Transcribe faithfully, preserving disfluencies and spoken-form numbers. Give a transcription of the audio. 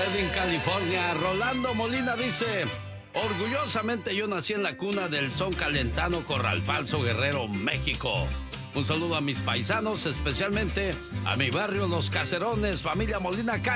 Irvine, California. Rolando Molina dice: orgullosamente yo nací en la cuna del son calentano, Corral Falso, Guerrero, México. Un saludo a mis paisanos, especialmente a mi barrio Los Caserones, familia Molina,